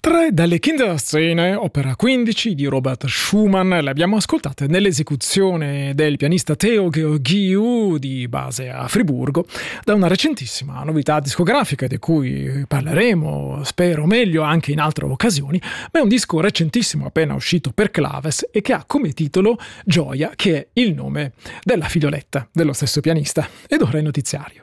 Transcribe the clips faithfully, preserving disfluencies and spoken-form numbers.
Tre delle Kinderscene, opera quindici di Robert Schumann, le abbiamo ascoltate nell'esecuzione del pianista Theo Gheorghiu di base a Friburgo, da una recentissima novità discografica di cui parleremo, spero meglio, anche in altre occasioni, ma è un disco recentissimo appena uscito per Claves e che ha come titolo Gioia, che è il nome della figlioletta dello stesso pianista. Ed ora il notiziario.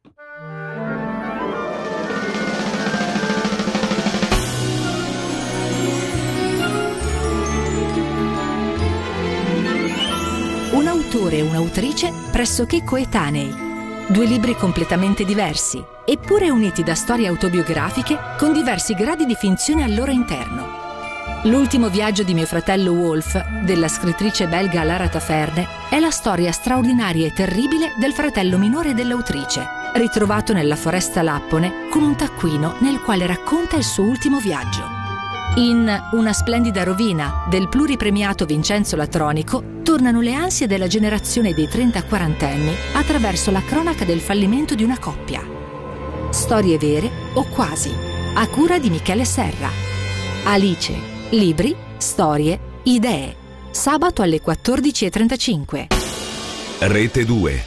Un autore e un'autrice pressoché coetanei, due libri completamente diversi, eppure uniti da storie autobiografiche con diversi gradi di finzione al loro interno. L'ultimo viaggio di mio fratello Wolf, della scrittrice belga Lara Taferne, è la storia straordinaria e terribile del fratello minore dell'autrice, ritrovato nella foresta lappone con un taccuino nel quale racconta il suo ultimo viaggio. In Una splendida rovina del pluripremiato Vincenzo Latronico tornano le ansie della generazione dei trenta-quarantenni attraverso la cronaca del fallimento di una coppia. Storie vere o quasi, a cura di Michele Serra. Alice, libri, storie, idee. Sabato alle quattordici e trentacinque. Rete due.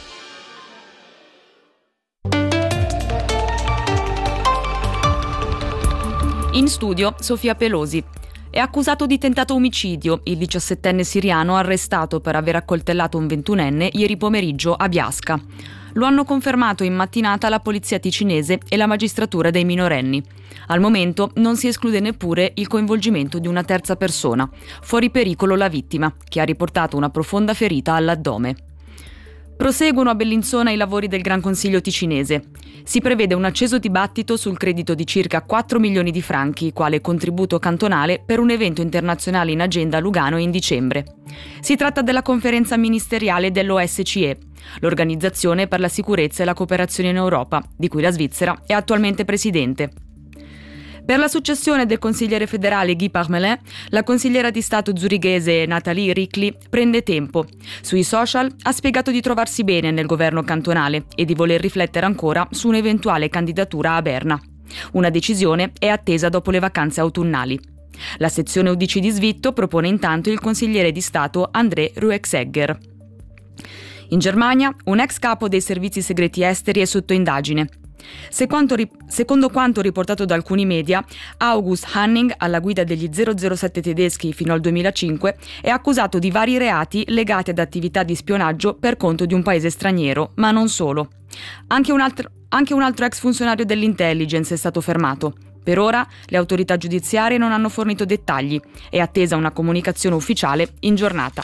In studio Sofia Pelosi. È accusato di tentato omicidio il diciassettenne siriano arrestato per aver accoltellato un ventunenne ieri pomeriggio a Biasca. Lo hanno confermato in mattinata la polizia ticinese e la magistratura dei minorenni. Al momento non si esclude neppure il coinvolgimento di una terza persona, fuori pericolo la vittima, che ha riportato una profonda ferita all'addome. Proseguono a Bellinzona i lavori del Gran Consiglio ticinese. Si prevede un acceso dibattito sul credito di circa quattro milioni di franchi, quale contributo cantonale per un evento internazionale in agenda a Lugano in dicembre. Si tratta della conferenza ministeriale dell'O S C E, l'Organizzazione per la Sicurezza e la Cooperazione in Europa, di cui la Svizzera è attualmente presidente. Per la successione del consigliere federale Guy Parmelin, la consigliera di Stato zurighese Nathalie Ricli prende tempo. Sui social ha spiegato di trovarsi bene nel governo cantonale e di voler riflettere ancora su un'eventuale candidatura a Berna. Una decisione è attesa dopo le vacanze autunnali. La sezione U D C di Svitto propone intanto il consigliere di Stato André Ruexegger. In Germania, un ex capo dei servizi segreti esteri è sotto indagine. Secondo quanto riportato da alcuni media, August Hanning, alla guida degli zero zero sette tedeschi fino al duemilacinque, è accusato di vari reati legati ad attività di spionaggio per conto di un paese straniero, ma non solo. Anche un altro, anche un altro ex funzionario dell'intelligence è stato fermato. Per ora le autorità giudiziarie non hanno fornito dettagli, è attesa una comunicazione ufficiale in giornata.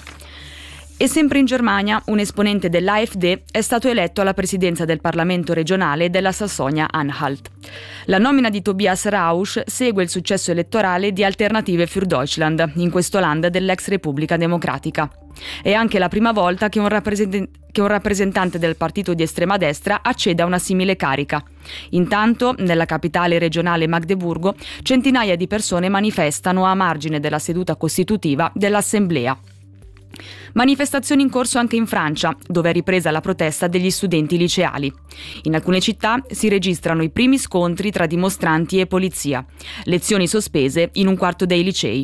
E sempre in Germania, un esponente dell'A F D è stato eletto alla presidenza del Parlamento regionale della Sassonia-Anhalt. La nomina di Tobias Rausch segue il successo elettorale di Alternative für Deutschland, in questo land dell'ex Repubblica Democratica. È anche la prima volta che un, rappresent- che un rappresentante del partito di estrema destra accede a una simile carica. Intanto, nella capitale regionale Magdeburgo, centinaia di persone manifestano a margine della seduta costitutiva dell'Assemblea. Manifestazioni in corso anche in Francia, dove è ripresa la protesta degli studenti liceali. In alcune città si registrano i primi scontri tra dimostranti e polizia. Lezioni sospese in un quarto dei licei.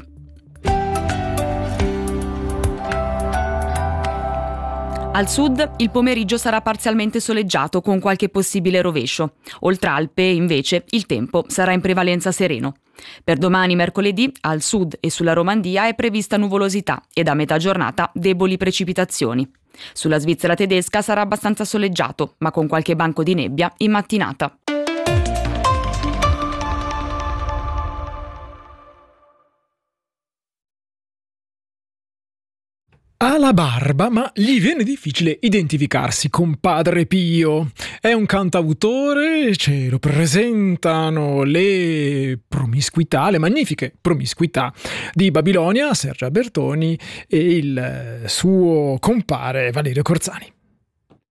Al sud il pomeriggio sarà parzialmente soleggiato con qualche possibile rovescio. Oltre Alpe, invece, il tempo sarà in prevalenza sereno. Per domani mercoledì al sud e sulla Romandia è prevista nuvolosità e da metà giornata deboli precipitazioni. Sulla Svizzera tedesca sarà abbastanza soleggiato, ma con qualche banco di nebbia in mattinata. Ha la barba, ma gli viene difficile identificarsi con Padre Pio. È un cantautore, ce lo presentano le promiscuità, le magnifiche promiscuità di Babilonia, Sergio Albertoni e il suo compare Valerio Corzani.